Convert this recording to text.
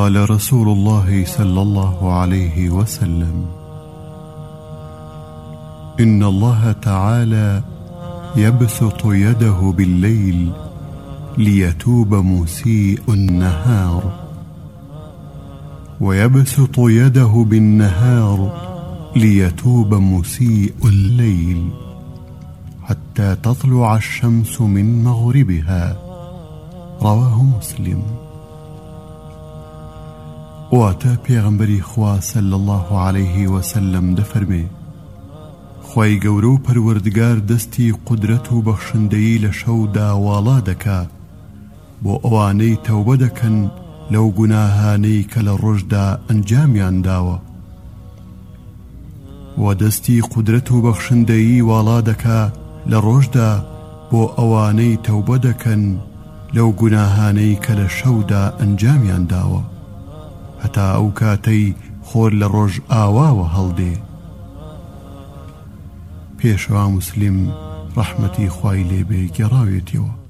قال رسول الله صلى الله عليه وسلم: إن الله تعالى يبسط يده بالليل ليتوب مسيء النهار، ويبسط يده بالنهار ليتوب مسيء الليل، حتى تطلع الشمس من مغربها. رواه مسلم. واتا پیغمبری خوا صلی الله عليه وسلم دفرمي: خوای گەورە و پەروەردگار دەستی قودرەت و بەخشندەیی لە شەودا واڵا دەکا بۆ ئەوانەی تەوبە دەکەن لەو گوناهانەی کە لە ڕۆژدا ئەنجامیان داوە، و دەستی قودرەت و بەخشندەیی واڵا دەکا لە ڕۆژدا بۆ ئەوانەی تەوبە دەکەن لەو گوناهانەی کە لە شەودا ئەنجامیان داوە، هەتا ئەو کاتەی خۆر لە ڕۆژ ئاواوە هەڵدێ. پێشەوا موسلیم ڕەحمەتی خوای لێبێ گێڕاوێتیەوە.